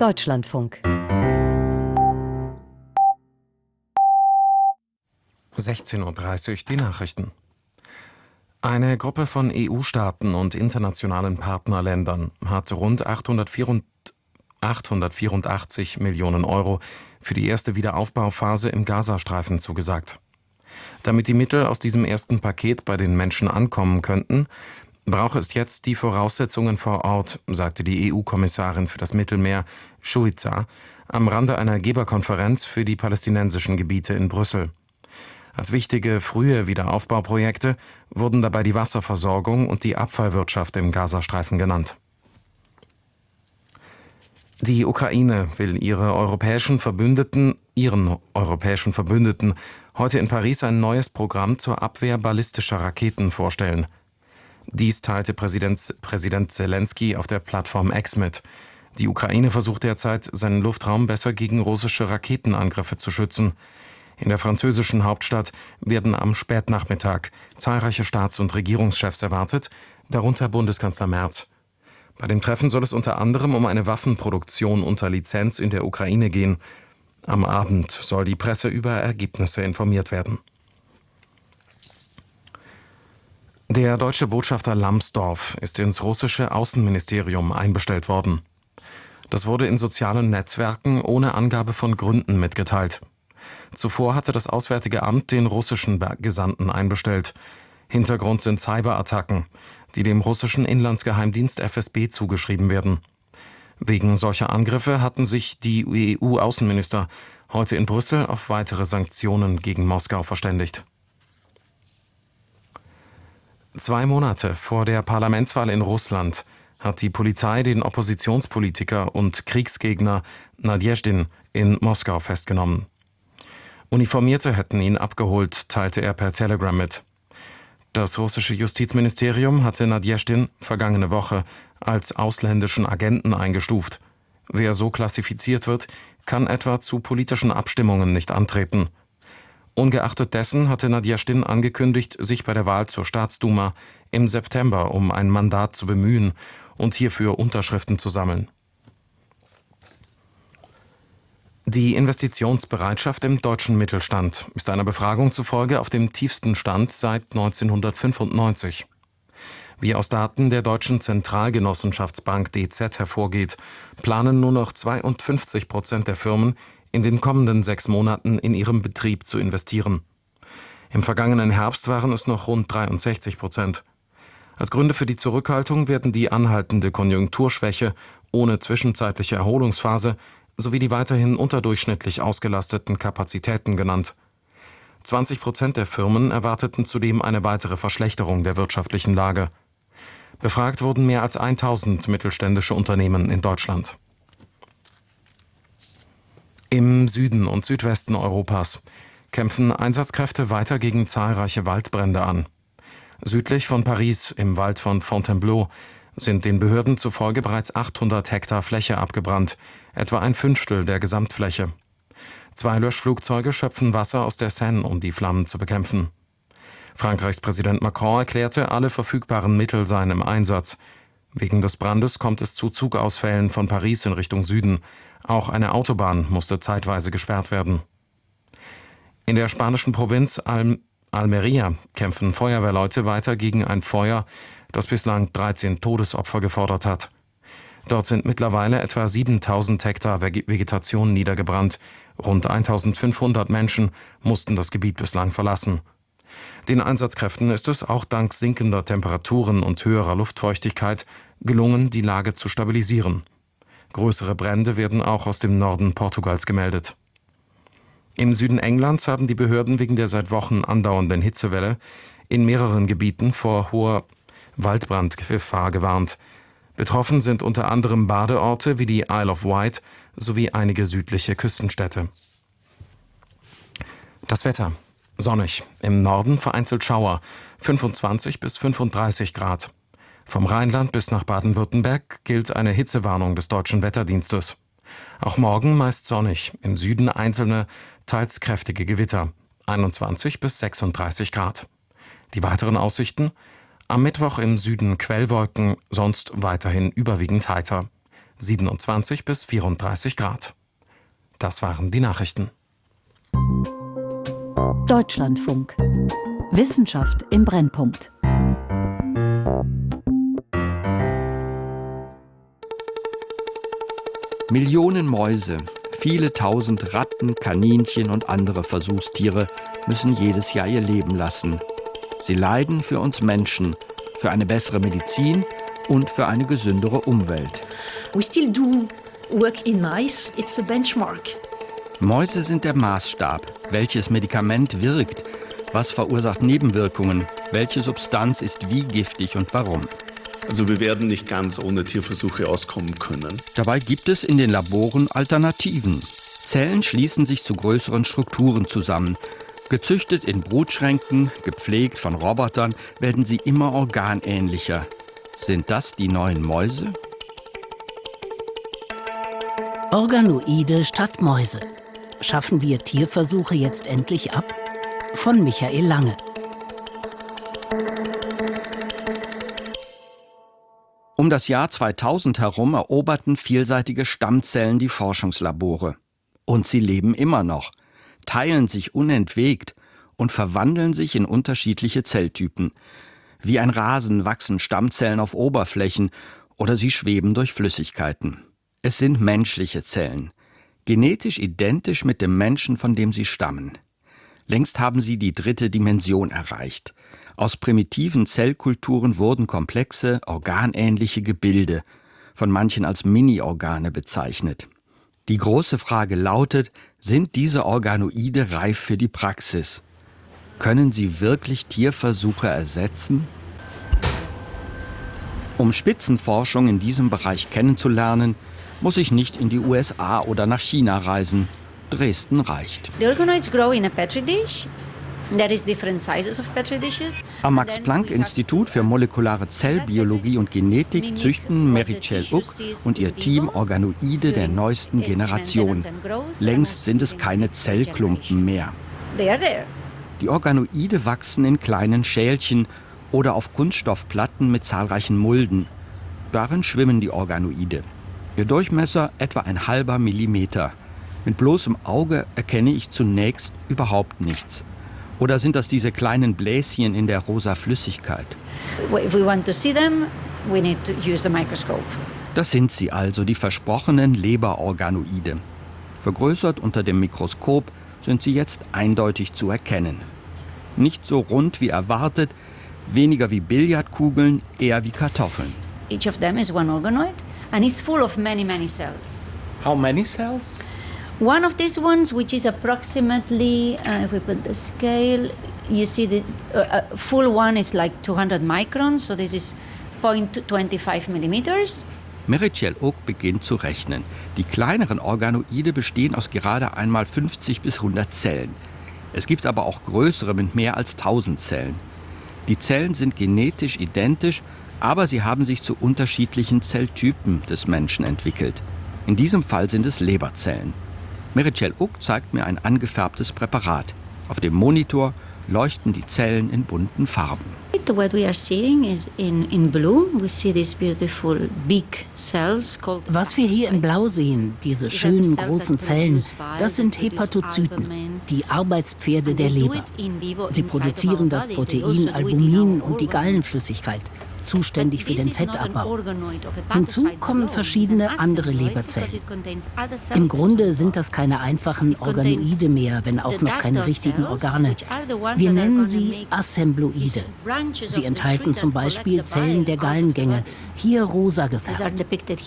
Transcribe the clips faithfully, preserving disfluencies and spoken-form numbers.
Deutschlandfunk. sechzehn Uhr dreißig, die Nachrichten. Eine Gruppe von E U-Staaten und internationalen Partnerländern hat rund achthundertvierundachtzig Millionen Euro für die erste Wiederaufbauphase im Gazastreifen zugesagt. Damit die Mittel aus diesem ersten Paket bei den Menschen ankommen könnten, brauche es jetzt die Voraussetzungen vor Ort, sagte die E U-Kommissarin für das Mittelmeer, Shuiza, am Rande einer Geberkonferenz für die palästinensischen Gebiete in Brüssel. Als wichtige frühe Wiederaufbauprojekte wurden dabei die Wasserversorgung und die Abfallwirtschaft im Gazastreifen genannt. Die Ukraine will ihre europäischen Verbündeten, ihren europäischen Verbündeten heute in Paris ein neues Programm zur Abwehr ballistischer Raketen vorstellen. Dies teilte Präsident, Präsident Zelensky auf der Plattform X mit. Die Ukraine versucht derzeit, seinen Luftraum besser gegen russische Raketenangriffe zu schützen. In der französischen Hauptstadt werden am Spätnachmittag zahlreiche Staats- und Regierungschefs erwartet, darunter Bundeskanzler Merz. Bei dem Treffen soll es unter anderem um eine Waffenproduktion unter Lizenz in der Ukraine gehen. Am Abend soll die Presse über Ergebnisse informiert werden. Der deutsche Botschafter Lambsdorff ist ins russische Außenministerium einbestellt worden. Das wurde in sozialen Netzwerken ohne Angabe von Gründen mitgeteilt. Zuvor hatte das Auswärtige Amt den russischen Gesandten einbestellt. Hintergrund sind Cyberattacken, die dem russischen Inlandsgeheimdienst F S B zugeschrieben werden. Wegen solcher Angriffe hatten sich die E U-Außenminister heute in Brüssel auf weitere Sanktionen gegen Moskau verständigt. Zwei Monate vor der Parlamentswahl in Russland hat die Polizei den Oppositionspolitiker und Kriegsgegner Nadjezdin in Moskau festgenommen. Uniformierte hätten ihn abgeholt, teilte er per Telegram mit. Das russische Justizministerium hatte Nadjezdin vergangene Woche als ausländischen Agenten eingestuft. Wer so klassifiziert wird, kann etwa zu politischen Abstimmungen nicht antreten. Ungeachtet dessen hatte Nadjezdin angekündigt, sich bei der Wahl zur Staatsduma im September um ein Mandat zu bemühen und hierfür Unterschriften zu sammeln. Die Investitionsbereitschaft im deutschen Mittelstand ist einer Befragung zufolge auf dem tiefsten Stand seit neunzehnhundertfünfundneunzig. Wie aus Daten der Deutschen Zentralgenossenschaftsbank D Z hervorgeht, planen nur noch zweiundfünfzig Prozent der Firmen, in den kommenden sechs Monaten in ihrem Betrieb zu investieren. Im vergangenen Herbst waren es noch rund dreiundsechzig Prozent. Als Gründe für die Zurückhaltung werden die anhaltende Konjunkturschwäche ohne zwischenzeitliche Erholungsphase sowie die weiterhin unterdurchschnittlich ausgelasteten Kapazitäten genannt. zwanzig Prozent der Firmen erwarteten zudem eine weitere Verschlechterung der wirtschaftlichen Lage. Befragt wurden mehr als tausend mittelständische Unternehmen in Deutschland. Im Süden und Südwesten Europas kämpfen Einsatzkräfte weiter gegen zahlreiche Waldbrände an. Südlich von Paris, im Wald von Fontainebleau, sind den Behörden zufolge bereits achthundert Hektar Fläche abgebrannt, etwa ein Fünftel der Gesamtfläche. Zwei Löschflugzeuge schöpfen Wasser aus der Seine, um die Flammen zu bekämpfen. Frankreichs Präsident Macron erklärte, alle verfügbaren Mittel seien im Einsatz. Wegen des Brandes kommt es zu Zugausfällen von Paris in Richtung Süden. Auch eine Autobahn musste zeitweise gesperrt werden. In der spanischen Provinz Al- Almería kämpfen Feuerwehrleute weiter gegen ein Feuer, das bislang dreizehn Todesopfer gefordert hat. Dort sind mittlerweile etwa siebentausend Hektar Vegetation niedergebrannt. Rund eintausendfünfhundert Menschen mussten das Gebiet bislang verlassen. Den Einsatzkräften ist es auch dank sinkender Temperaturen und höherer Luftfeuchtigkeit gelungen, die Lage zu stabilisieren. Größere Brände werden auch aus dem Norden Portugals gemeldet. Im Süden Englands haben die Behörden wegen der seit Wochen andauernden Hitzewelle in mehreren Gebieten vor hoher Waldbrandgefahr gewarnt. Betroffen sind unter anderem Badeorte wie die Isle of Wight sowie einige südliche Küstenstädte. Das Wetter: sonnig, im Norden vereinzelt Schauer, fünfundzwanzig bis fünfunddreißig Grad. Vom Rheinland bis nach Baden-Württemberg gilt eine Hitzewarnung des Deutschen Wetterdienstes. Auch morgen meist sonnig, im Süden einzelne, teils kräftige Gewitter, einundzwanzig bis sechsunddreißig Grad. Die weiteren Aussichten: am Mittwoch im Süden Quellwolken, sonst weiterhin überwiegend heiter. siebenundzwanzig bis vierunddreißig Grad. Das waren die Nachrichten. Deutschlandfunk. Wissenschaft im Brennpunkt. Millionen Mäuse, viele tausend Ratten, Kaninchen und andere Versuchstiere müssen jedes Jahr ihr Leben lassen. Sie leiden für uns Menschen, für eine bessere Medizin und für eine gesündere Umwelt. We still do work in mice. It's a benchmark. Mäuse sind der Maßstab. Welches Medikament wirkt? Was verursacht Nebenwirkungen? Welche Substanz ist wie giftig und warum? Also wir werden nicht ganz ohne Tierversuche auskommen können. Dabei gibt es in den Laboren Alternativen. Zellen schließen sich zu größeren Strukturen zusammen. Gezüchtet in Brutschränken, gepflegt von Robotern, werden sie immer organähnlicher. Sind das die neuen Mäuse? Organoide statt Mäuse. Schaffen wir Tierversuche jetzt endlich ab? Von Michael Lange. Um das Jahr zweitausend herum eroberten vielseitige Stammzellen die Forschungslabore. Und sie leben immer noch, teilen sich unentwegt und verwandeln sich in unterschiedliche Zelltypen. Wie ein Rasen wachsen Stammzellen auf Oberflächen oder sie schweben durch Flüssigkeiten. Es sind menschliche Zellen, genetisch identisch mit dem Menschen, von dem sie stammen. Längst haben sie die dritte Dimension erreicht. Aus primitiven Zellkulturen wurden komplexe, organähnliche Gebilde, von manchen als Mini-Organe bezeichnet. Die große Frage lautet, sind diese Organoide reif für die Praxis? Können sie wirklich Tierversuche ersetzen? Um Spitzenforschung in diesem Bereich kennenzulernen, muss ich nicht in die U S A oder nach China reisen. Dresden reicht. The organoids grow in a petri dish. There is different sizes of petri dishes. Am Max-Planck-Institut für molekulare Zellbiologie und Genetik züchten Meritxell Uck und ihr Team Organoide der neuesten Generation. Längst sind es keine Zellklumpen mehr. Die Organoide wachsen in kleinen Schälchen oder auf Kunststoffplatten mit zahlreichen Mulden. Darin schwimmen die Organoide. Ihr Durchmesser etwa ein halber Millimeter. Mit bloßem Auge erkenne ich zunächst überhaupt nichts. Oder sind das diese kleinen Bläschen in der rosa Flüssigkeit? If we want to see them, we need to use the microscope. Das sind sie also, die versprochenen Leberorganoide. Vergrößert unter dem Mikroskop sind sie jetzt eindeutig zu erkennen. Nicht so rund wie erwartet, weniger wie Billardkugeln, eher wie Kartoffeln. Each of them is one organoid and is full of many, many cells. How many cells? One of these ones, which is approximately, uh, if we put the scale, you see the uh, uh, full one is like two hundred microns, so this is zero point two five millimeters. Meritxell Uck beginnt zu rechnen. Die kleineren Organoide bestehen aus gerade einmal fünfzig bis hundert Zellen. Es gibt aber auch größere mit mehr als tausend Zellen. Die Zellen sind genetisch identisch, aber sie haben sich zu unterschiedlichen Zelltypen des Menschen entwickelt. In diesem Fall sind es Leberzellen. Meritxell Uck zeigt mir ein angefärbtes Präparat. Auf dem Monitor leuchten die Zellen in bunten Farben. What we are seeing is in, in blue, we see these beautiful big cells called. Was wir hier in Blau sehen, diese schönen großen Zellen, das sind Hepatozyten, die Arbeitspferde der Leber. Sie produzieren das Protein Albumin und die Gallenflüssigkeit, zuständig für den Fettabbau. Hinzu kommen verschiedene andere Leberzellen. Im Grunde sind das keine einfachen Organoide mehr, wenn auch noch keine richtigen Organe. Wir nennen sie Assembloide. Sie enthalten zum Beispiel Zellen der Gallengänge, hier rosa gefärbt.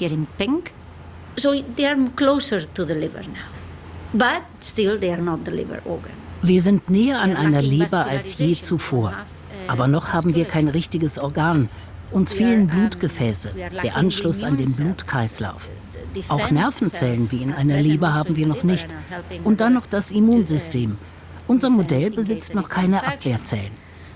Wir sind näher an einer Leber als je zuvor. Aber noch haben wir kein richtiges Organ. Uns fehlen Blutgefäße, der Anschluss an den Blutkreislauf. Auch Nervenzellen wie in einer Leber haben wir noch nicht. Und dann noch das Immunsystem. Unser Modell besitzt noch keine Abwehrzellen.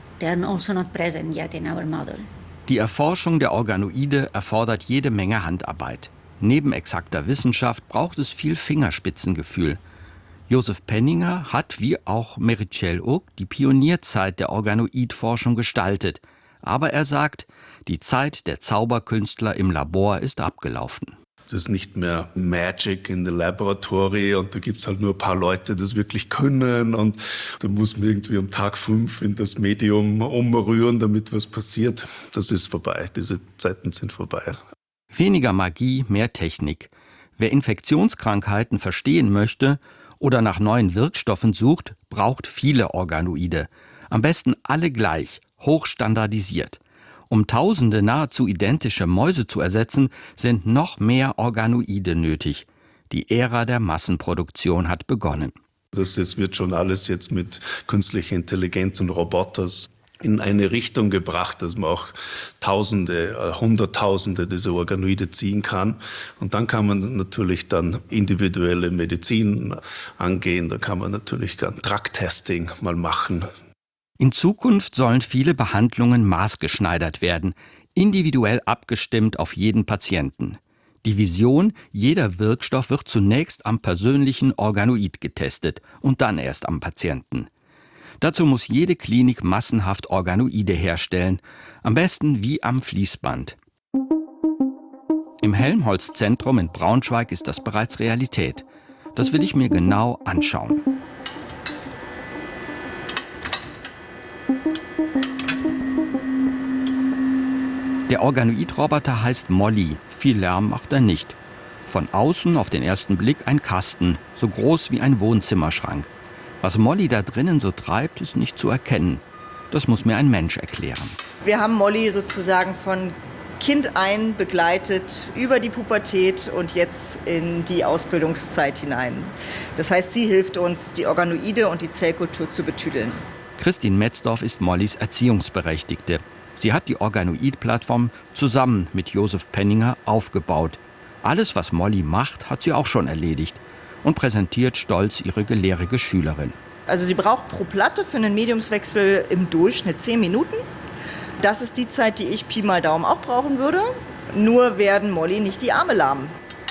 Die Erforschung der Organoide erfordert jede Menge Handarbeit. Neben exakter Wissenschaft braucht es viel Fingerspitzengefühl. Josef Penninger hat, wie auch Meritxell Uck, die Pionierzeit der Organoidforschung gestaltet. Aber er sagt, die Zeit der Zauberkünstler im Labor ist abgelaufen. Das ist nicht mehr Magic in the Laboratory und da gibt es halt nur ein paar Leute, die das wirklich können und da muss man irgendwie am Tag fünf in das Medium umrühren, damit was passiert. Das ist vorbei, diese Zeiten sind vorbei. Weniger Magie, mehr Technik. Wer Infektionskrankheiten verstehen möchte oder nach neuen Wirkstoffen sucht, braucht viele Organoide. Am besten alle gleich, hochstandardisiert. Um tausende nahezu identische Mäuse zu ersetzen, sind noch mehr Organoide nötig. Die Ära der Massenproduktion hat begonnen. Das ist, wird schon alles jetzt mit künstlicher Intelligenz und Roboters in eine Richtung gebracht, dass man auch Tausende, Hunderttausende dieser Organoide ziehen kann. Und dann kann man natürlich dann individuelle Medizin angehen. Da kann man natürlich Drug-Testing mal machen. In Zukunft sollen viele Behandlungen maßgeschneidert werden, individuell abgestimmt auf jeden Patienten. Die Vision, jeder Wirkstoff wird zunächst am persönlichen Organoid getestet und dann erst am Patienten. Dazu muss jede Klinik massenhaft Organoide herstellen, am besten wie am Fließband. Im Helmholtz-Zentrum in Braunschweig ist das bereits Realität. Das will ich mir genau anschauen. Der Organoid-Roboter heißt Molly. Viel Lärm macht er nicht. Von außen auf den ersten Blick ein Kasten, so groß wie ein Wohnzimmerschrank. Was Molly da drinnen so treibt, ist nicht zu erkennen. Das muss mir ein Mensch erklären. Wir haben Molly sozusagen von Kind ein begleitet über die Pubertät und jetzt in die Ausbildungszeit hinein. Das heißt, sie hilft uns, die Organoide und die Zellkultur zu betüdeln. Christine Metzdorf ist Mollys Erziehungsberechtigte. Sie hat die Organoid-Plattform zusammen mit Josef Penninger aufgebaut. Alles, was Molly macht, hat sie auch schon erledigt und präsentiert stolz ihre gelehrige Schülerin. Also sie braucht pro Platte für einen Mediumswechsel im Durchschnitt zehn Minuten. Das ist die Zeit, die ich Pi mal Daumen auch brauchen würde. Nur werden Molly nicht die Arme lahmen.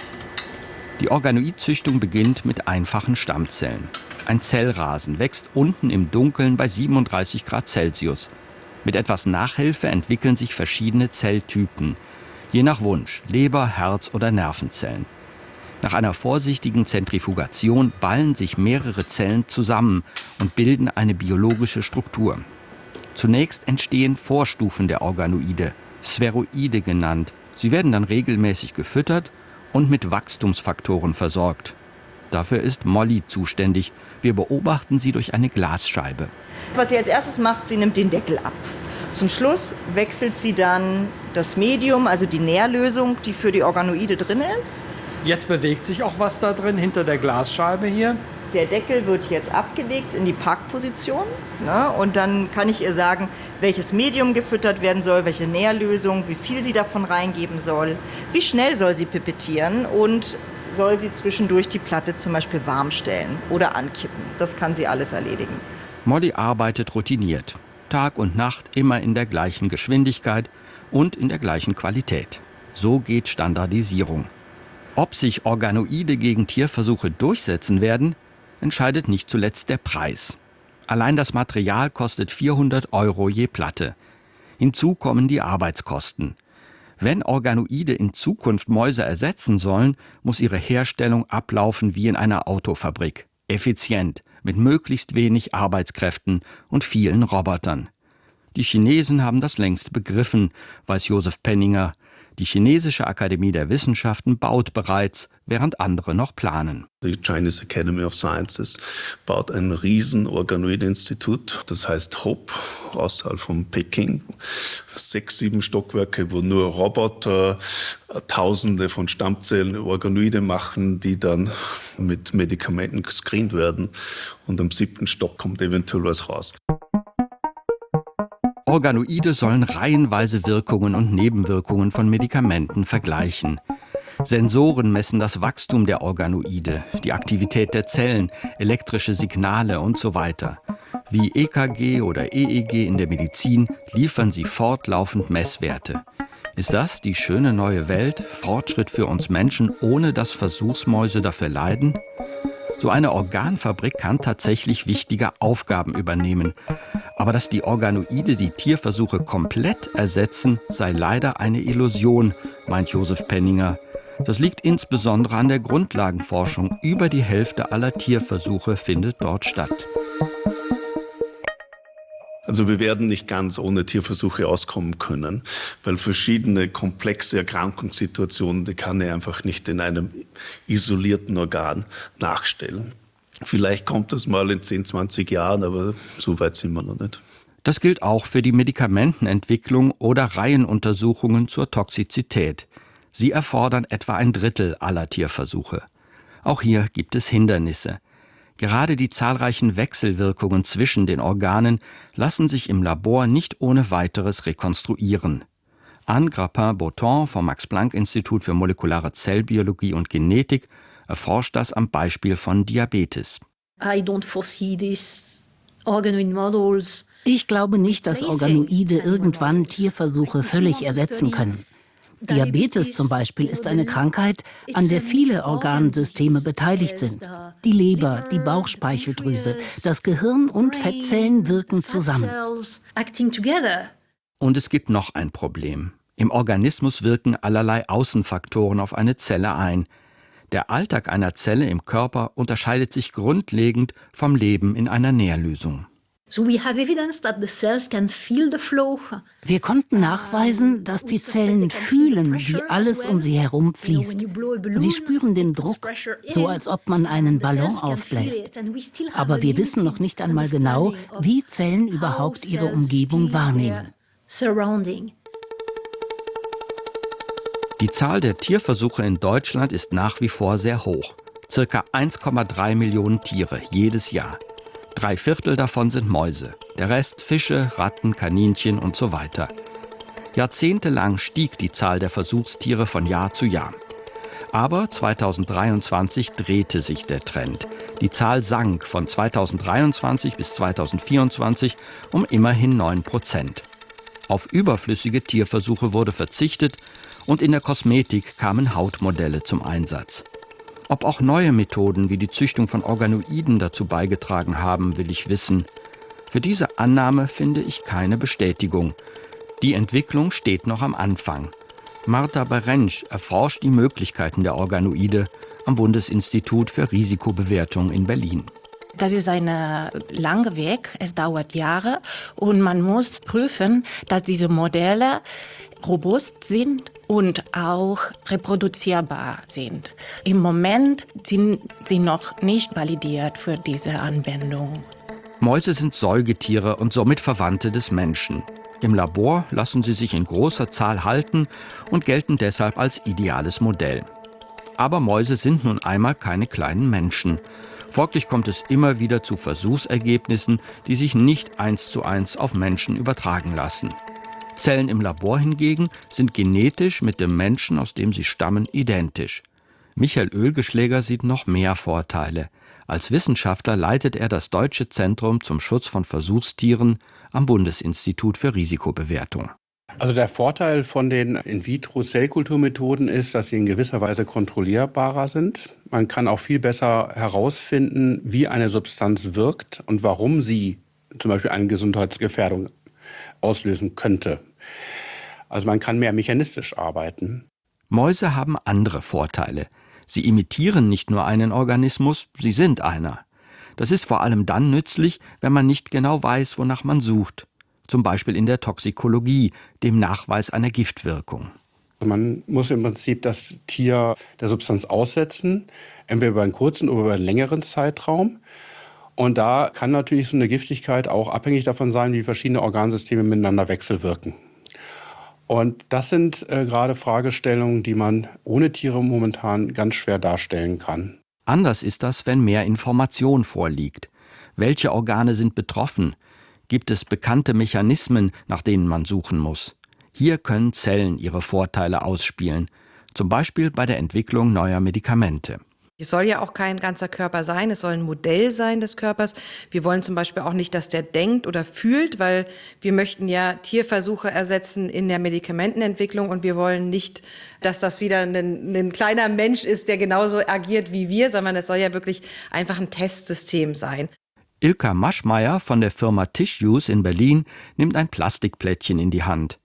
Die Organoidzüchtung beginnt mit einfachen Stammzellen. Ein Zellrasen wächst unten im Dunkeln bei siebenunddreißig Grad Celsius. Mit etwas Nachhilfe entwickeln sich verschiedene Zelltypen. Je nach Wunsch, Leber, Herz oder Nervenzellen. Nach einer vorsichtigen Zentrifugation ballen sich mehrere Zellen zusammen und bilden eine biologische Struktur. Zunächst entstehen Vorstufen der Organoide, Spheroide genannt. Sie werden dann regelmäßig gefüttert und mit Wachstumsfaktoren versorgt. Dafür ist Molly zuständig. Wir beobachten sie durch eine Glasscheibe. Was sie als erstes macht, sie nimmt den Deckel ab. Zum Schluss wechselt sie dann das Medium, also die Nährlösung, die für die Organoide drin ist. Jetzt bewegt sich auch was da drin, hinter der Glasscheibe hier. Der Deckel wird jetzt abgelegt in die Parkposition. Ne? Und dann kann ich ihr sagen, welches Medium gefüttert werden soll, welche Nährlösung, wie viel sie davon reingeben soll, wie schnell soll sie pipettieren und soll sie zwischendurch die Platte zum Beispiel warm stellen oder ankippen. Das kann sie alles erledigen. Molly arbeitet routiniert. Tag und Nacht immer in der gleichen Geschwindigkeit und in der gleichen Qualität. So geht Standardisierung. Ob sich Organoide gegen Tierversuche durchsetzen werden, entscheidet nicht zuletzt der Preis. Allein das Material kostet vierhundert Euro je Platte. Hinzu kommen die Arbeitskosten. Wenn Organoide in Zukunft Mäuse ersetzen sollen, muss ihre Herstellung ablaufen wie in einer Autofabrik. Effizient, mit möglichst wenig Arbeitskräften und vielen Robotern. Die Chinesen haben das längst begriffen, weiß Josef Penninger. Die Chinesische Akademie der Wissenschaften baut bereits, während andere noch planen. Die Chinese Academy of Sciences baut ein riesen Organoid-Institut, das heißt H O P, außerhalb von Peking. Sechs, sieben Stockwerke, wo nur Roboter Tausende von Stammzellen Organoide machen, die dann mit Medikamenten gescreent werden. Und am siebten Stock kommt eventuell was raus. Organoide sollen reihenweise Wirkungen und Nebenwirkungen von Medikamenten vergleichen. Sensoren messen das Wachstum der Organoide, die Aktivität der Zellen, elektrische Signale und so weiter. Wie E K G oder E E G in der Medizin liefern sie fortlaufend Messwerte. Ist das die schöne neue Welt, Fortschritt für uns Menschen, ohne dass Versuchsmäuse dafür leiden? So eine Organfabrik kann tatsächlich wichtige Aufgaben übernehmen. Aber dass die Organoide die Tierversuche komplett ersetzen, sei leider eine Illusion, meint Josef Penninger. Das liegt insbesondere an der Grundlagenforschung. Über die Hälfte aller Tierversuche findet dort statt. Also wir werden nicht ganz ohne Tierversuche auskommen können, weil verschiedene komplexe Erkrankungssituationen, die kann ich einfach nicht in einem isolierten Organ nachstellen. Vielleicht kommt das mal in zehn, zwanzig Jahren, aber so weit sind wir noch nicht. Das gilt auch für die Medikamentenentwicklung oder Reihenuntersuchungen zur Toxizität. Sie erfordern etwa ein Drittel aller Tierversuche. Auch hier gibt es Hindernisse. Gerade die zahlreichen Wechselwirkungen zwischen den Organen lassen sich im Labor nicht ohne weiteres rekonstruieren. Anne Grappin-Botton vom Max-Planck-Institut für molekulare Zellbiologie und Genetik erforscht das am Beispiel von Diabetes. I don't foresee these organoid models. Ich glaube nicht, dass Organoide irgendwann Tierversuche völlig ersetzen können. Diabetes zum Beispiel ist eine Krankheit, an der viele Organsysteme beteiligt sind. Die Leber, die Bauchspeicheldrüse, das Gehirn und Fettzellen wirken zusammen. Und es gibt noch ein Problem. Im Organismus wirken allerlei Außenfaktoren auf eine Zelle ein. Der Alltag einer Zelle im Körper unterscheidet sich grundlegend vom Leben in einer Nährlösung. Wir konnten nachweisen, dass die Zellen fühlen, wie alles um sie herum fließt. Sie spüren den Druck, so als ob man einen Ballon aufbläst. Aber wir wissen noch nicht einmal genau, wie Zellen überhaupt ihre Umgebung wahrnehmen. Die Zahl der Tierversuche in Deutschland ist nach wie vor sehr hoch. Circa eins Komma drei Millionen Tiere jedes Jahr. Drei Viertel davon sind Mäuse, der Rest Fische, Ratten, Kaninchen und so weiter. Jahrzehntelang stieg die Zahl der Versuchstiere von Jahr zu Jahr. Aber zweitausenddreiundzwanzig drehte sich der Trend. Die Zahl sank von zweitausenddreiundzwanzig bis zweitausendvierundzwanzig um immerhin neun Prozent. Auf überflüssige Tierversuche wurde verzichtet und in der Kosmetik kamen Hautmodelle zum Einsatz. Ob auch neue Methoden wie die Züchtung von Organoiden dazu beigetragen haben, will ich wissen. Für diese Annahme finde ich keine Bestätigung. Die Entwicklung steht noch am Anfang. Marta Berensch erforscht die Möglichkeiten der Organoide am Bundesinstitut für Risikobewertung in Berlin. Das ist ein langer Weg, es dauert Jahre und man muss prüfen, dass diese Modelle robust sind und auch reproduzierbar sind. Im Moment sind sie noch nicht validiert für diese Anwendung. Mäuse sind Säugetiere und somit Verwandte des Menschen. Im Labor lassen sie sich in großer Zahl halten und gelten deshalb als ideales Modell. Aber Mäuse sind nun einmal keine kleinen Menschen. Folglich kommt es immer wieder zu Versuchsergebnissen, die sich nicht eins zu eins auf Menschen übertragen lassen. Zellen im Labor hingegen sind genetisch mit dem Menschen, aus dem sie stammen, identisch. Michael Oehlgeschläger sieht noch mehr Vorteile. Als Wissenschaftler leitet er das Deutsche Zentrum zum Schutz von Versuchstieren am Bundesinstitut für Risikobewertung. Also der Vorteil von den In-vitro-Zellkulturmethoden ist, dass sie in gewisser Weise kontrollierbarer sind. Man kann auch viel besser herausfinden, wie eine Substanz wirkt und warum sie zum Beispiel eine Gesundheitsgefährdung auslösen könnte. Also man kann mehr mechanistisch arbeiten. Mäuse haben andere Vorteile. Sie imitieren nicht nur einen Organismus, sie sind einer. Das ist vor allem dann nützlich, wenn man nicht genau weiß, wonach man sucht. Zum Beispiel in der Toxikologie, dem Nachweis einer Giftwirkung. Man muss im Prinzip das Tier der Substanz aussetzen, entweder über einen kurzen oder über einen längeren Zeitraum. Und da kann natürlich so eine Giftigkeit auch abhängig davon sein, wie verschiedene Organsysteme miteinander wechselwirken. Und das sind äh, gerade Fragestellungen, die man ohne Tiere momentan ganz schwer darstellen kann. Anders ist das, wenn mehr Information vorliegt. Welche Organe sind betroffen? Gibt es bekannte Mechanismen, nach denen man suchen muss? Hier können Zellen ihre Vorteile ausspielen, zum Beispiel bei der Entwicklung neuer Medikamente. Es soll ja auch kein ganzer Körper sein, es soll ein Modell sein des Körpers. Wir wollen zum Beispiel auch nicht, dass der denkt oder fühlt, weil wir möchten ja Tierversuche ersetzen in der Medikamentenentwicklung und wir wollen nicht, dass das wieder ein, ein kleiner Mensch ist, der genauso agiert wie wir, sondern es soll ja wirklich einfach ein Testsystem sein. Ilka Maschmeyer von der Firma Tissues in Berlin nimmt ein Plastikplättchen in die Hand.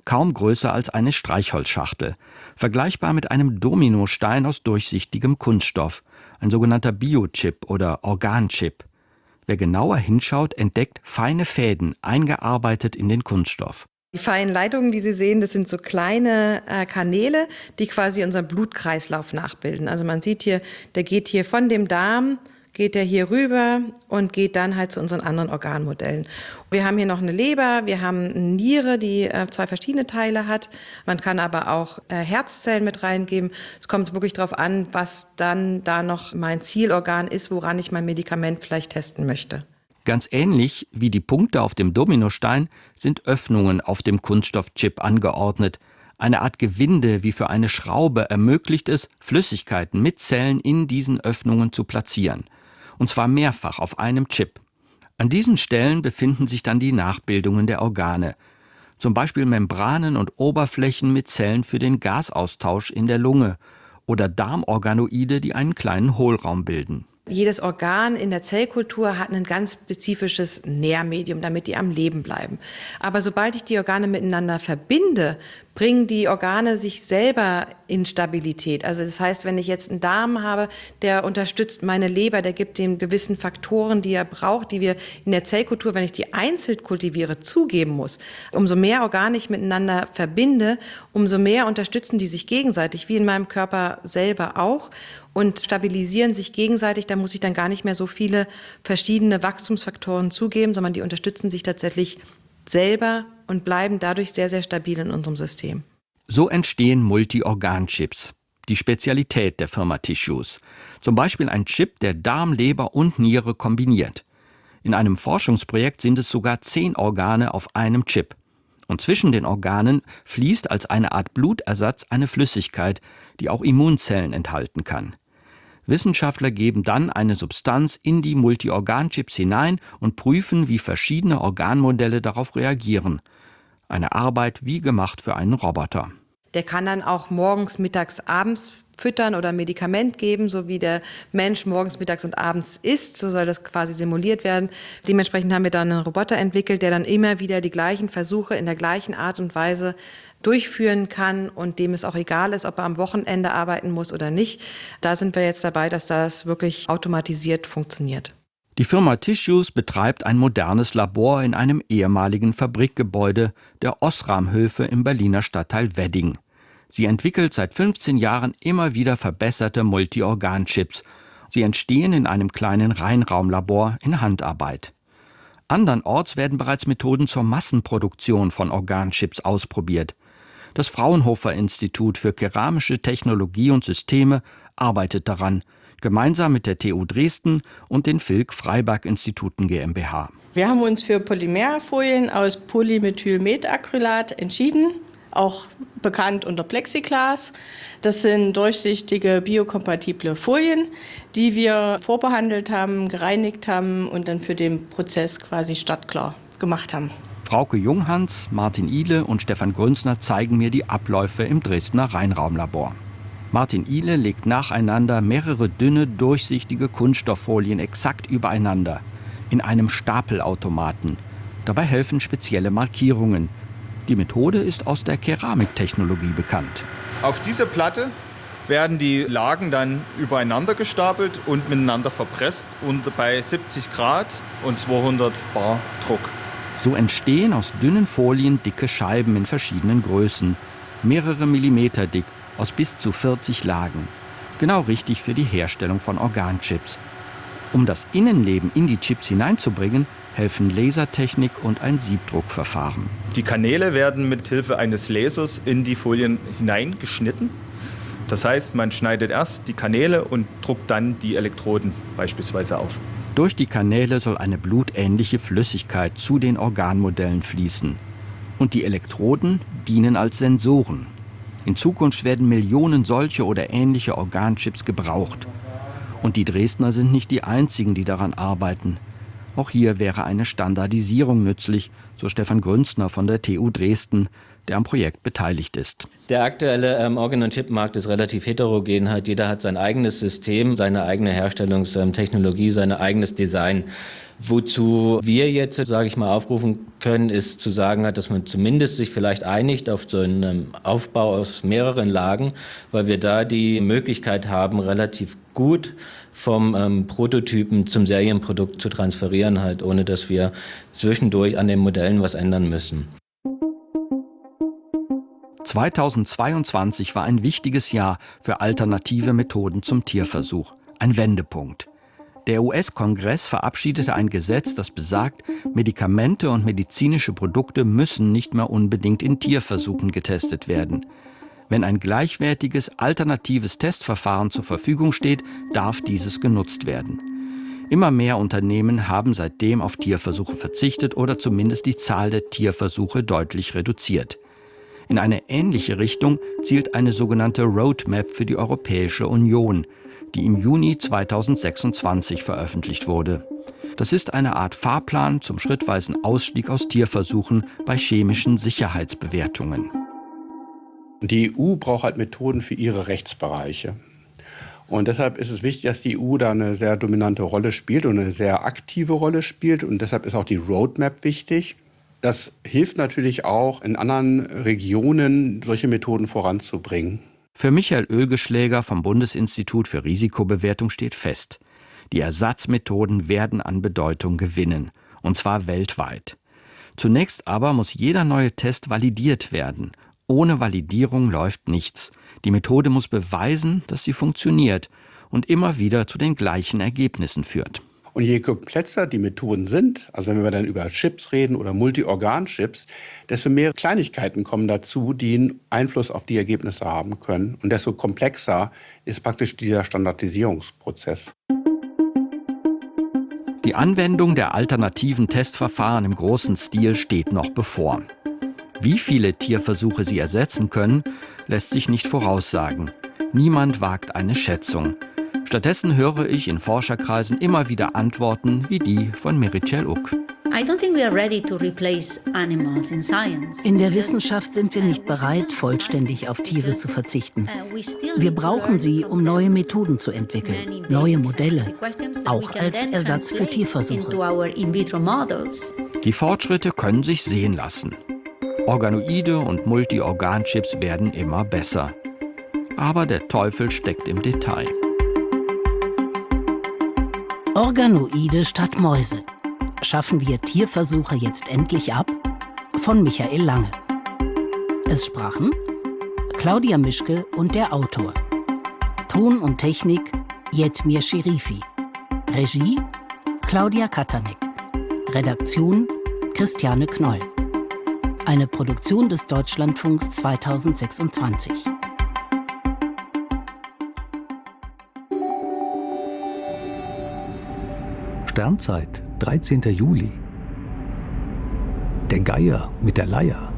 kaum größer als eine Streichholzschachtel, vergleichbar mit einem Dominostein aus durchsichtigem Kunststoff, ein sogenannter Biochip oder Organchip. Wer genauer hinschaut, entdeckt feine Fäden, eingearbeitet in den Kunststoff. Die feinen Leitungen, die Sie sehen, das sind so kleine äh, Kanäle, die quasi unseren Blutkreislauf nachbilden. Also man sieht hier, der geht hier von dem Darm, geht der hier rüber und geht dann halt zu unseren anderen Organmodellen. Wir haben hier noch eine Leber, wir haben eine Niere, die äh, zwei verschiedene Teile hat. Man kann aber auch äh, Herzzellen mit reingeben. Es kommt wirklich darauf an, was dann da noch mein Zielorgan ist, woran ich mein Medikament vielleicht testen möchte. Ganz ähnlich wie die Punkte auf dem Dominostein sind Öffnungen auf dem Kunststoffchip angeordnet. Eine Art Gewinde wie für eine Schraube ermöglicht es, Flüssigkeiten mit Zellen in diesen Öffnungen zu platzieren. Und zwar mehrfach auf einem Chip. An diesen Stellen befinden sich dann die Nachbildungen der Organe. Zum Beispiel Membranen und Oberflächen mit Zellen für den Gasaustausch in der Lunge oder Darmorganoide, die einen kleinen Hohlraum bilden. Jedes Organ in der Zellkultur hat ein ganz spezifisches Nährmedium, damit die am Leben bleiben. Aber sobald ich die Organe miteinander verbinde, bringen die Organe sich selber in Stabilität. Also das heißt, wenn ich jetzt einen Darm habe, der unterstützt meine Leber, der gibt dem gewissen Faktoren, die er braucht, die wir in der Zellkultur, wenn ich die einzeln kultiviere, zugeben muss. Umso mehr Organe ich miteinander verbinde, umso mehr unterstützen die sich gegenseitig, wie in meinem Körper selber auch, und stabilisieren sich gegenseitig. Da muss ich dann gar nicht mehr so viele verschiedene Wachstumsfaktoren zugeben, sondern die unterstützen sich tatsächlich selber und bleiben dadurch sehr, sehr stabil in unserem System. So entstehen Multi-Organ-Chips, die Spezialität der Firma Tissues. Zum Beispiel ein Chip, der Darm, Leber und Niere kombiniert. In einem Forschungsprojekt sind es sogar zehn Organe auf einem Chip. Und zwischen den Organen fließt als eine Art Blutersatz eine Flüssigkeit, die auch Immunzellen enthalten kann. Wissenschaftler geben dann eine Substanz in die Multi-Organ-Chips hinein und prüfen, wie verschiedene Organmodelle darauf reagieren. Eine Arbeit wie gemacht für einen Roboter. Der kann dann auch morgens, mittags, abends füttern oder ein Medikament geben, so wie der Mensch morgens, mittags und abends isst. So soll das quasi simuliert werden. Dementsprechend haben wir dann einen Roboter entwickelt, der dann immer wieder die gleichen Versuche in der gleichen Art und Weise durchführen kann und dem es auch egal ist, ob er am Wochenende arbeiten muss oder nicht. Da sind wir jetzt dabei, dass das wirklich automatisiert funktioniert. Die Firma Tissues betreibt ein modernes Labor in einem ehemaligen Fabrikgebäude der Osram-Höfe im Berliner Stadtteil Wedding. Sie entwickelt seit fünfzehn Jahren immer wieder verbesserte Multi-Organ-Chips. Sie entstehen in einem kleinen Reinraumlabor in Handarbeit. Andernorts werden bereits Methoden zur Massenproduktion von Organchips ausprobiert. Das Fraunhofer-Institut für keramische Technologie und Systeme arbeitet daran, gemeinsam mit der T U Dresden und den Vilk-Freiberg-Instituten GmbH. Wir haben uns für Polymerfolien aus Polymethylmetacrylat entschieden, auch bekannt unter Plexiglas. Das sind durchsichtige, biokompatible Folien, die wir vorbehandelt haben, gereinigt haben und dann für den Prozess quasi startklar gemacht haben. Frauke Junghans, Martin Ihle und Stefan Grünzner zeigen mir die Abläufe im Dresdner Reinraumlabor. Martin Ihle legt nacheinander mehrere dünne, durchsichtige Kunststofffolien exakt übereinander in einem Stapelautomaten. Dabei helfen spezielle Markierungen. Die Methode ist aus der Keramiktechnologie bekannt. Auf diese Platte werden die Lagen dann übereinander gestapelt und miteinander verpresst und bei siebzig Grad und zweihundert Bar Druck. So entstehen aus dünnen Folien dicke Scheiben in verschiedenen Größen, mehrere Millimeter dick, aus bis zu vierzig Lagen. Genau richtig für die Herstellung von Organchips. Um das Innenleben in die Chips hineinzubringen, helfen Lasertechnik und ein Siebdruckverfahren. Die Kanäle werden mit Hilfe eines Lasers in die Folien hineingeschnitten. Das heißt, man schneidet erst die Kanäle und druckt dann die Elektroden beispielsweise auf. Durch die Kanäle soll eine blutähnliche Flüssigkeit zu den Organmodellen fließen. Und die Elektroden dienen als Sensoren. In Zukunft werden Millionen solche oder ähnliche Organchips gebraucht. Und die Dresdner sind nicht die einzigen, die daran arbeiten. Auch hier wäre eine Standardisierung nützlich, so Stefan Grünzner von der T U Dresden. der am Projekt beteiligt ist. Der aktuelle ähm, Organ- und Chipmarkt ist relativ heterogen. Halt. Jeder hat sein eigenes System, seine eigene Herstellungstechnologie, sein eigenes Design. Wozu wir jetzt, sage ich mal, aufrufen können, ist zu sagen, dass man zumindest sich vielleicht einigt auf so einen Aufbau aus mehreren Lagen, weil wir da die Möglichkeit haben, relativ gut vom ähm, Prototypen zum Serienprodukt zu transferieren, halt, ohne dass wir zwischendurch an den Modellen was ändern müssen. zweitausendzweiundzwanzig war ein wichtiges Jahr für alternative Methoden zum Tierversuch. Ein Wendepunkt. Der U S-Kongress verabschiedete ein Gesetz, das besagt, Medikamente und medizinische Produkte müssen nicht mehr unbedingt in Tierversuchen getestet werden. Wenn ein gleichwertiges, alternatives Testverfahren zur Verfügung steht, darf dieses genutzt werden. Immer mehr Unternehmen haben seitdem auf Tierversuche verzichtet oder zumindest die Zahl der Tierversuche deutlich reduziert. In eine ähnliche Richtung zielt eine sogenannte Roadmap für die Europäische Union, die im Juni zweitausendsechsundzwanzig veröffentlicht wurde. Das ist eine Art Fahrplan zum schrittweisen Ausstieg aus Tierversuchen bei chemischen Sicherheitsbewertungen. Die E U braucht halt Methoden für ihre Rechtsbereiche. Und deshalb ist es wichtig, dass die E U da eine sehr dominante Rolle spielt und eine sehr aktive Rolle spielt. Und deshalb ist auch die Roadmap wichtig. Das hilft natürlich auch, in anderen Regionen solche Methoden voranzubringen. Für Michael Oelgeschläger vom Bundesinstitut für Risikobewertung steht fest: Die Ersatzmethoden werden an Bedeutung gewinnen, und zwar weltweit. Zunächst aber muss jeder neue Test validiert werden. Ohne Validierung läuft nichts. Die Methode muss beweisen, dass sie funktioniert und immer wieder zu den gleichen Ergebnissen führt. Und je komplexer die Methoden sind, also wenn wir dann über Chips reden oder Multi-Organ-Chips, desto mehr Kleinigkeiten kommen dazu, die einen Einfluss auf die Ergebnisse haben können. Und desto komplexer ist praktisch dieser Standardisierungsprozess. Die Anwendung der alternativen Testverfahren im großen Stil steht noch bevor. Wie viele Tierversuche sie ersetzen können, lässt sich nicht voraussagen. Niemand wagt eine Schätzung. Stattdessen höre ich in Forscherkreisen immer wieder Antworten wie die von Meritxell Uck. In der Wissenschaft sind wir nicht bereit, vollständig auf Tiere zu verzichten. Wir brauchen sie, um neue Methoden zu entwickeln, neue Modelle, auch als Ersatz für Tierversuche. Die Fortschritte können sich sehen lassen. Organoide und Multi-Organ-Chips werden immer besser. Aber der Teufel steckt im Detail. Organoide statt Mäuse. Schaffen wir Tierversuche jetzt endlich ab? Von Michael Lange. Es sprachen Claudia Mischke und der Autor. Ton und Technik Jetmir Scherifi. Regie Claudia Katanek. Redaktion Christiane Knoll. Eine Produktion des Deutschlandfunks zweitausendsechsundzwanzig. Sternzeit, dreizehnter Juli. Der Geier mit der Leier.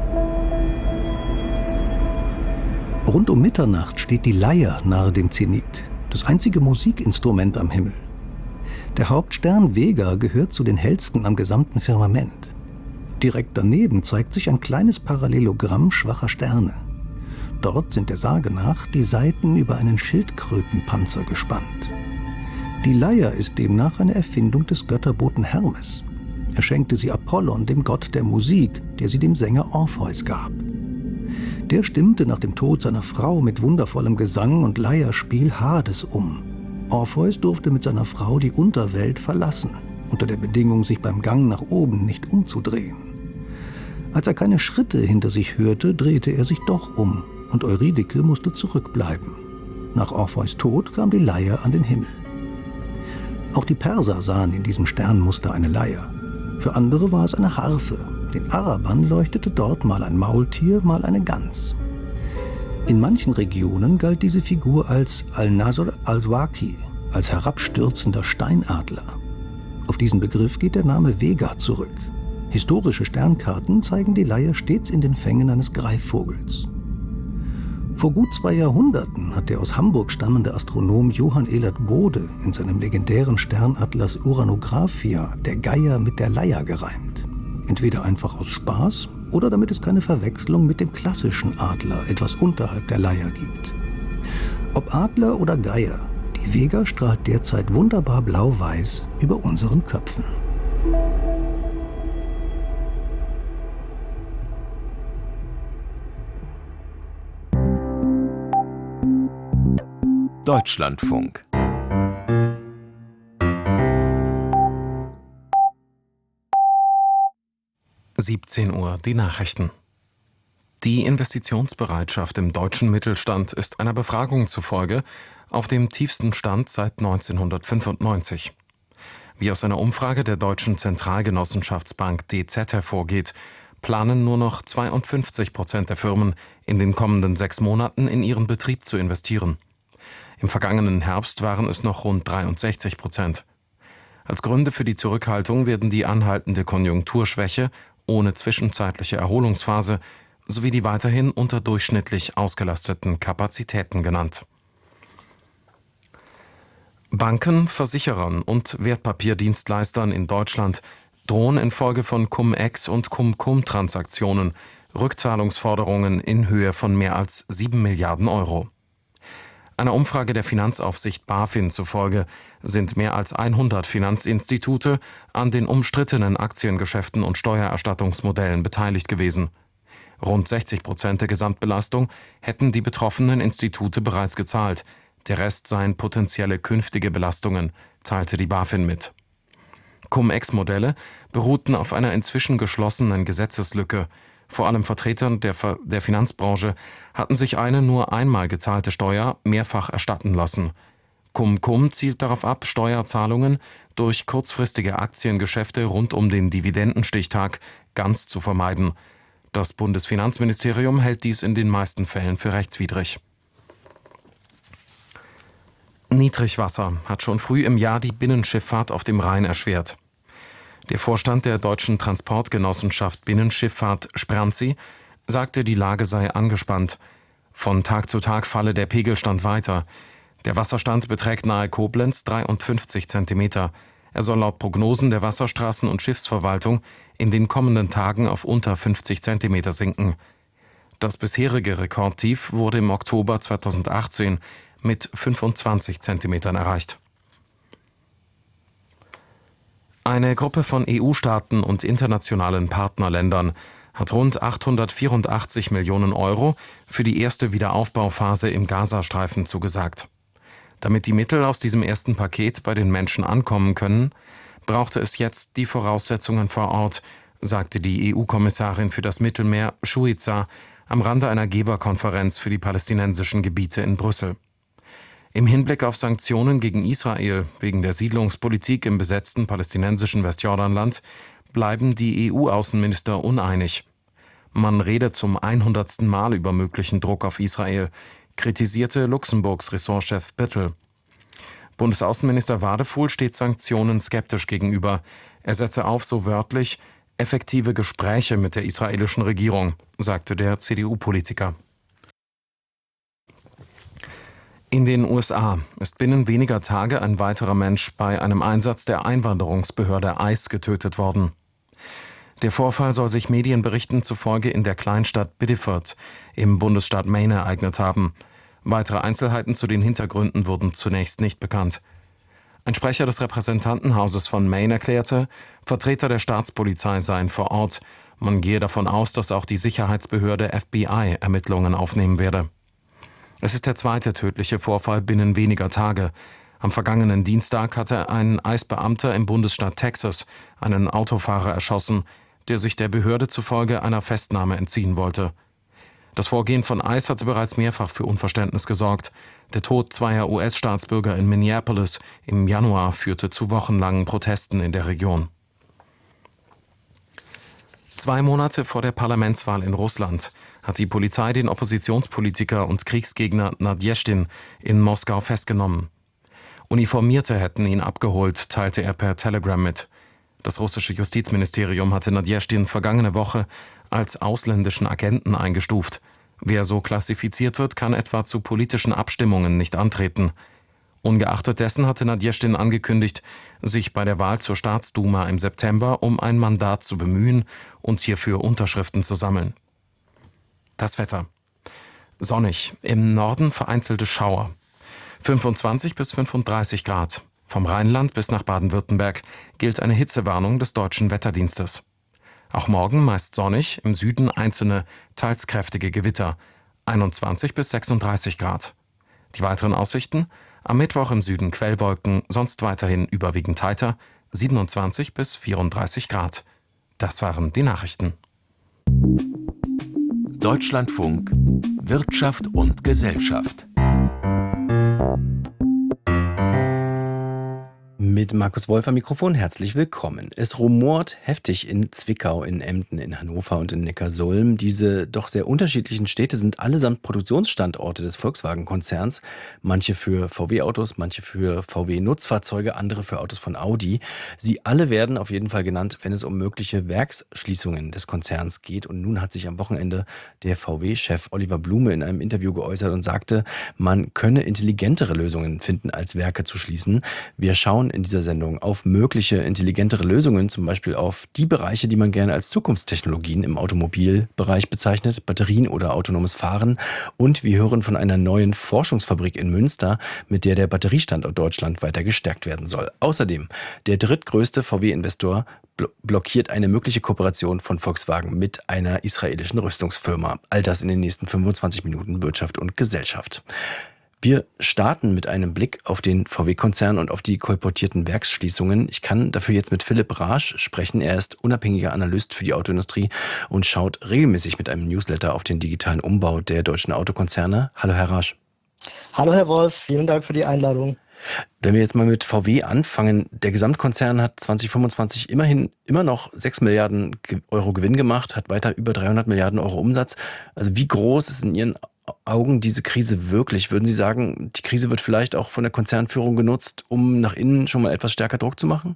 Rund um Mitternacht steht die Leier nahe dem Zenit, das einzige Musikinstrument am Himmel. Der Hauptstern Vega gehört zu den hellsten am gesamten Firmament. Direkt daneben zeigt sich ein kleines Parallelogramm schwacher Sterne. Dort sind der Sage nach die Seiten über einen Schildkrötenpanzer gespannt. Die Leier ist demnach eine Erfindung des Götterboten Hermes. Er schenkte sie Apollon, dem Gott der Musik, der sie dem Sänger Orpheus gab. Der stimmte nach dem Tod seiner Frau mit wundervollem Gesang und Leierspiel Hades um. Orpheus durfte mit seiner Frau die Unterwelt verlassen, unter der Bedingung, sich beim Gang nach oben nicht umzudrehen. Als er keine Schritte hinter sich hörte, drehte er sich doch um und Eurydike musste zurückbleiben. Nach Orpheus Tod kam die Leier an den Himmel. Auch die Perser sahen in diesem Sternmuster eine Leier. Für andere war es eine Harfe. Den Arabern leuchtete dort mal ein Maultier, mal eine Gans. In manchen Regionen galt diese Figur als Al-Nasr al-Waki, als herabstürzender Steinadler. Auf diesen Begriff geht der Name Vega zurück. Historische Sternkarten zeigen die Leier stets in den Fängen eines Greifvogels. Vor gut zwei Jahrhunderten hat der aus Hamburg stammende Astronom Johann Elert Bode in seinem legendären Sternatlas Uranographia der Geier mit der Leier gereimt. Entweder einfach aus Spaß oder damit es keine Verwechslung mit dem klassischen Adler etwas unterhalb der Leier gibt. Ob Adler oder Geier, die Vega strahlt derzeit wunderbar blau-weiß über unseren Köpfen. Deutschlandfunk. siebzehn Uhr, die Nachrichten. Die Investitionsbereitschaft im deutschen Mittelstand ist einer Befragung zufolge auf dem tiefsten Stand seit neunzehnhundertfünfundneunzig. Wie aus einer Umfrage der Deutschen Zentralgenossenschaftsbank D Z hervorgeht, planen nur noch zweiundfünfzig Prozent der Firmen in den kommenden sechs Monaten in ihren Betrieb zu investieren. Im vergangenen Herbst waren es noch rund dreiundsechzig Prozent. Als Gründe für die Zurückhaltung werden die anhaltende Konjunkturschwäche ohne zwischenzeitliche Erholungsphase sowie die weiterhin unterdurchschnittlich ausgelasteten Kapazitäten genannt. Banken, Versicherern und Wertpapierdienstleistern in Deutschland drohen infolge von Cum-Ex- und Cum-Cum-Transaktionen Rückzahlungsforderungen in Höhe von mehr als sieben Milliarden Euro. Einer Umfrage der Finanzaufsicht BaFin zufolge sind mehr als hundert Finanzinstitute an den umstrittenen Aktiengeschäften und Steuererstattungsmodellen beteiligt gewesen. Rund sechzig Prozent der Gesamtbelastung hätten die betroffenen Institute bereits gezahlt. Der Rest seien potenzielle künftige Belastungen, teilte die BaFin mit. Cum-Ex-Modelle beruhten auf einer inzwischen geschlossenen Gesetzeslücke. Vor allem Vertretern der, der Finanzbranche hatten sich eine nur einmal gezahlte Steuer mehrfach erstatten lassen. Cum-Cum zielt darauf ab, Steuerzahlungen durch kurzfristige Aktiengeschäfte rund um den Dividendenstichtag ganz zu vermeiden. Das Bundesfinanzministerium hält dies in den meisten Fällen für rechtswidrig. Niedrigwasser hat schon früh im Jahr die Binnenschifffahrt auf dem Rhein erschwert. Der Vorstand der Deutschen Transportgenossenschaft Binnenschifffahrt Spranzi sagte, die Lage sei angespannt. Von Tag zu Tag falle der Pegelstand weiter. Der Wasserstand beträgt nahe Koblenz dreiundfünfzig Zentimeter. Er soll laut Prognosen der Wasserstraßen- und Schiffsverwaltung in den kommenden Tagen auf unter fünfzig Zentimeter sinken. Das bisherige Rekordtief wurde im Oktober zweitausendachtzehn mit fünfundzwanzig Zentimetern erreicht. Eine Gruppe von E U-Staaten und internationalen Partnerländern hat rund achthundertvierundachtzig Millionen Euro für die erste Wiederaufbauphase im Gazastreifen zugesagt. Damit die Mittel aus diesem ersten Paket bei den Menschen ankommen können, brauchte es jetzt die Voraussetzungen vor Ort, sagte die E U-Kommissarin für das Mittelmeer Shuiza am Rande einer Geberkonferenz für die palästinensischen Gebiete in Brüssel. Im Hinblick auf Sanktionen gegen Israel wegen der Siedlungspolitik im besetzten palästinensischen Westjordanland bleiben die E U-Außenminister uneinig. Man rede zum hundertsten Mal über möglichen Druck auf Israel, kritisierte Luxemburgs Ressortchef Bittel. Bundesaußenminister Wadefuhl steht Sanktionen skeptisch gegenüber. Er setze auf, so wörtlich, effektive Gespräche mit der israelischen Regierung, sagte der C D U-Politiker. In den U S A ist binnen weniger Tage ein weiterer Mensch bei einem Einsatz der Einwanderungsbehörde ICE getötet worden. Der Vorfall soll sich Medienberichten zufolge in der Kleinstadt Biddeford im Bundesstaat Maine ereignet haben. Weitere Einzelheiten zu den Hintergründen wurden zunächst nicht bekannt. Ein Sprecher des Repräsentantenhauses von Maine erklärte, Vertreter der Staatspolizei seien vor Ort. Man gehe davon aus, dass auch die Sicherheitsbehörde F B I Ermittlungen aufnehmen werde. Es ist der zweite tödliche Vorfall binnen weniger Tage. Am vergangenen Dienstag hatte ein ICE-Beamter im Bundesstaat Texas einen Autofahrer erschossen, der sich der Behörde zufolge einer Festnahme entziehen wollte. Das Vorgehen von ICE hatte bereits mehrfach für Unverständnis gesorgt. Der Tod zweier U S-Staatsbürger in Minneapolis im Januar führte zu wochenlangen Protesten in der Region. Zwei Monate vor der Parlamentswahl in Russland hat die Polizei den Oppositionspolitiker und Kriegsgegner Nadjeschtin in Moskau festgenommen. Uniformierte hätten ihn abgeholt, teilte er per Telegram mit. Das russische Justizministerium hatte Nadjeschtin vergangene Woche als ausländischen Agenten eingestuft. Wer so klassifiziert wird, kann etwa zu politischen Abstimmungen nicht antreten. Ungeachtet dessen hatte Nadjeschdin angekündigt, sich bei der Wahl zur Staatsduma im September um ein Mandat zu bemühen und hierfür Unterschriften zu sammeln. Das Wetter. Sonnig, im Norden vereinzelte Schauer. fünfundzwanzig bis fünfunddreißig Grad. Vom Rheinland bis nach Baden-Württemberg gilt eine Hitzewarnung des Deutschen Wetterdienstes. Auch morgen meist sonnig, im Süden einzelne, teils kräftige Gewitter. einundzwanzig bis sechsunddreißig Grad. Die weiteren Aussichten: am Mittwoch im Süden Quellwolken, sonst weiterhin überwiegend heiter, siebenundzwanzig bis vierunddreißig Grad. Das waren die Nachrichten. Deutschlandfunk Wirtschaft und Gesellschaft. Mit Markus Wolf am Mikrofon, herzlich willkommen. Es rumort heftig in Zwickau, in Emden, in Hannover und in Neckarsulm. Diese doch sehr unterschiedlichen Städte sind allesamt Produktionsstandorte des Volkswagen-Konzerns. Manche für V W-Autos, manche für V W-Nutzfahrzeuge, andere für Autos von Audi. Sie alle werden auf jeden Fall genannt, wenn es um mögliche Werksschließungen des Konzerns geht. Und nun hat sich am Wochenende der V W-Chef Oliver Blume in einem Interview geäußert und sagte, man könne intelligentere Lösungen finden, als Werke zu schließen. Wir schauen in dieser Sendung auf mögliche intelligentere Lösungen, zum Beispiel auf die Bereiche, die man gerne als Zukunftstechnologien im Automobilbereich bezeichnet, Batterien oder autonomes Fahren. Und wir hören von einer neuen Forschungsfabrik in Münster, mit der der Batteriestandort Deutschland weiter gestärkt werden soll. Außerdem, der drittgrößte V W-Investor blockiert eine mögliche Kooperation von Volkswagen mit einer israelischen Rüstungsfirma. All das in den nächsten fünfundzwanzig Minuten Wirtschaft und Gesellschaft. Wir starten mit einem Blick auf den V W-Konzern und auf die kolportierten Werksschließungen. Ich kann dafür jetzt mit Philipp Raasch sprechen. Er ist unabhängiger Analyst für die Autoindustrie und schaut regelmäßig mit einem Newsletter auf den digitalen Umbau der deutschen Autokonzerne. Hallo, Herr Raasch. Hallo, Herr Wolf. Vielen Dank für die Einladung. Wenn wir jetzt mal mit V W anfangen, der Gesamtkonzern hat zwanzig fünfundzwanzig immerhin immer noch sechs Milliarden Euro Gewinn gemacht, hat weiter über dreihundert Milliarden Euro Umsatz. Also wie groß ist in Ihren Augen diese Krise wirklich? Würden Sie sagen, die Krise wird vielleicht auch von der Konzernführung genutzt, um nach innen schon mal etwas stärker Druck zu machen?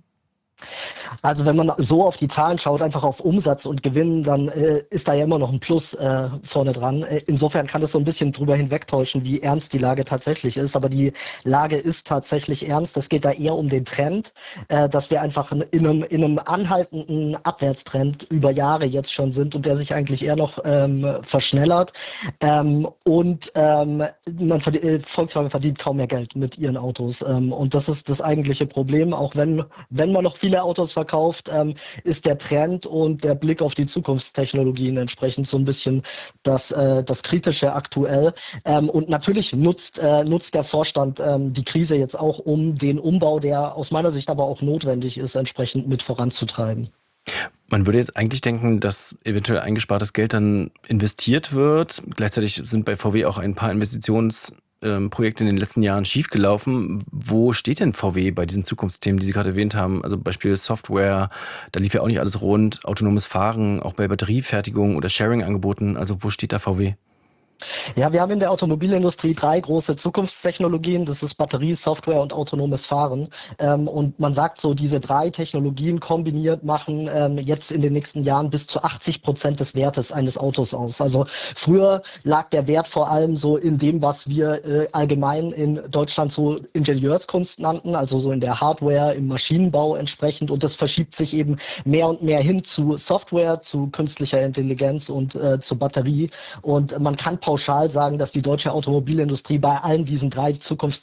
Also wenn man so auf die Zahlen schaut, einfach auf Umsatz und Gewinn, dann äh, ist da ja immer noch ein Plus äh, vorne dran. Äh, insofern kann das so ein bisschen drüber hinwegtäuschen, wie ernst die Lage tatsächlich ist. Aber die Lage ist tatsächlich ernst. Es geht da eher um den Trend, äh, dass wir einfach in einem, in einem anhaltenden Abwärtstrend über Jahre jetzt schon sind und der sich eigentlich eher noch ähm, verschnellert. Ähm, und ähm, man verdient, äh, Volkswagen verdient kaum mehr Geld mit ihren Autos. Ähm, und das ist das eigentliche Problem, auch wenn, wenn man noch viel viele Autos verkauft, ähm, ist der Trend und der Blick auf die Zukunftstechnologien entsprechend so ein bisschen das, äh, das Kritische aktuell. Ähm, und natürlich nutzt, äh, nutzt der Vorstand ähm, die Krise jetzt auch, um den Umbau, der aus meiner Sicht aber auch notwendig ist, entsprechend mit voranzutreiben. Man würde jetzt eigentlich denken, dass eventuell eingespartes Geld dann investiert wird. Gleichzeitig sind bei V W auch ein paar Investitions Projekte in den letzten Jahren schiefgelaufen. Wo steht denn V W bei diesen Zukunftsthemen, die Sie gerade erwähnt haben? Also Beispiel Software, da lief ja auch nicht alles rund, autonomes Fahren, auch bei Batteriefertigung oder Sharing-Angeboten. Also wo steht da V W? Ja, wir haben in der Automobilindustrie drei große Zukunftstechnologien. Das ist Batterie, Software und autonomes Fahren. Ähm, und man sagt so, diese drei Technologien kombiniert machen ähm, jetzt in den nächsten Jahren bis zu achtzig Prozent des Wertes eines Autos aus. Also früher lag der Wert vor allem so in dem, was wir äh, allgemein in Deutschland so Ingenieurskunst nannten, also so in der Hardware, im Maschinenbau entsprechend. Und das verschiebt sich eben mehr und mehr hin zu Software, zu künstlicher Intelligenz und äh, zur Batterie. Und man kann pauschal sagen, dass die deutsche Automobilindustrie bei allen diesen drei Zukunftstechnologien